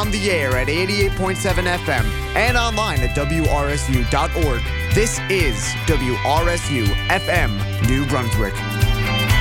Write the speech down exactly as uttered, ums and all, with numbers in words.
on the air at eighty-eight point seven F M and online at W R S U dot org. This is W R S U F M New Brunswick.